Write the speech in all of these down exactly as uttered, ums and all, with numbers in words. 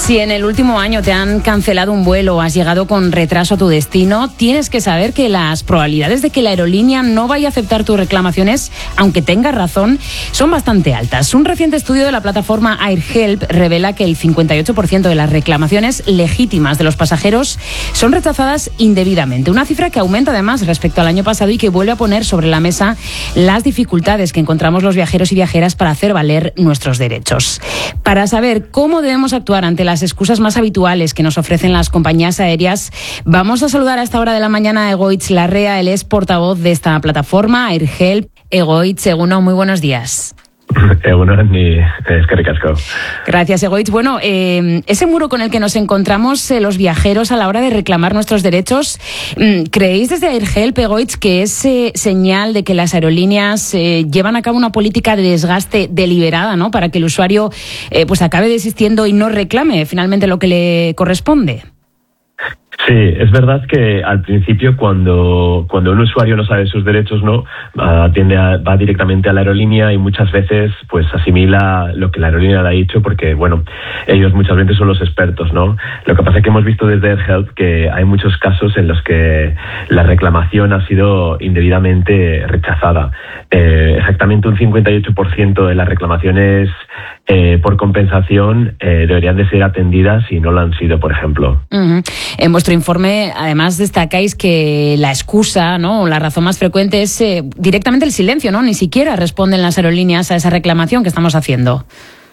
Si en el último año te han cancelado un vuelo o has llegado con retraso a tu destino, tienes que saber que las probabilidades de que la aerolínea no vaya a aceptar tus reclamaciones, aunque tengas razón, son bastante altas. Un reciente estudio de la plataforma AirHelp revela que el cincuenta y ocho por ciento de las reclamaciones legítimas de los pasajeros son rechazadas indebidamente. Una cifra que aumenta además respecto al año pasado y que vuelve a poner sobre la mesa las dificultades que encontramos los viajeros y viajeras para hacer valer nuestros derechos. Para saber cómo debemos actuar ante las excusas más habituales que nos ofrecen las compañías aéreas, vamos a saludar a esta hora de la mañana a Egoitz Larrea. Él es portavoz de esta plataforma, AirHelp. Egoitz, Eguno, muy buenos días. Eguno, ni eskerrik asko. Gracias, Egoitz. Bueno, eh, ese muro con el que nos encontramos eh, los viajeros a la hora de reclamar nuestros derechos, ¿creéis desde AirHelp, Egoitz, que es eh, señal de que las aerolíneas eh, llevan a cabo una política de desgaste deliberada, ¿no?, para que el usuario eh, pues acabe desistiendo y no reclame finalmente lo que le corresponde? Sí, es verdad que al principio cuando, cuando un usuario no sabe sus derechos, no atiende a, va directamente a la aerolínea y muchas veces pues asimila lo que la aerolínea le ha dicho porque, bueno, ellos muchas veces son los expertos, ¿no? Lo que pasa es que hemos visto desde AirHelp que hay muchos casos en los que la reclamación ha sido indebidamente rechazada. Eh, exactamente un cincuenta y ocho por ciento de las reclamaciones eh, por compensación eh, deberían de ser atendidas y no lo han sido, por ejemplo. Uh-huh. En vuestro informe, además, destacáis que la excusa, ¿no?, la razón más frecuente es eh, directamente el silencio, ¿no? Ni siquiera responden las aerolíneas a esa reclamación que estamos haciendo.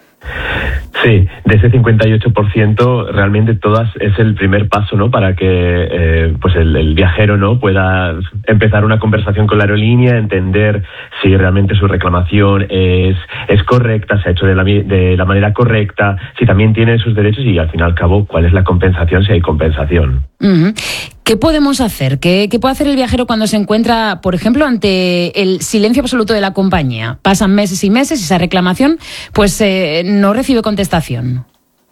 Sí, de ese cincuenta y ocho por ciento realmente todas es el primer paso, ¿no?, para que eh, pues el, el viajero, ¿no?, pueda empezar una conversación con la aerolínea, entender si realmente su reclamación es, es correcta, se ha hecho de la, de la manera correcta, si también tiene sus derechos y al fin y al cabo cuál es la compensación, si hay compensación. Uh-huh. ¿Qué podemos hacer? ¿Qué, ¿Qué puede hacer el viajero cuando se encuentra, por ejemplo, ante el silencio absoluto de la compañía? Pasan meses y meses y esa reclamación pues eh, no recibe contestación.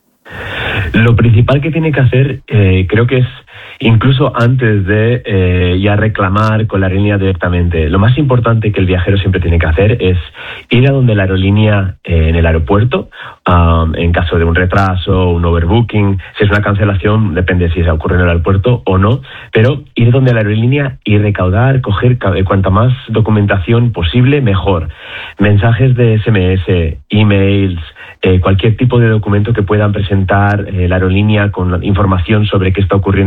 Lo principal que tiene que hacer, eh, creo que es incluso antes de eh, ya reclamar con la aerolínea directamente, lo más importante que el viajero siempre tiene que hacer es ir a donde la aerolínea eh, en el aeropuerto, um, en caso de un retraso, un overbooking, si es una cancelación, depende si se ocurre en el aeropuerto o no, pero ir donde la aerolínea y recaudar, coger cuanta más documentación posible, mejor. Mensajes de ese eme ese, emails, eh, cualquier tipo de documento que puedan presentar eh, la aerolínea con información sobre qué está ocurriendo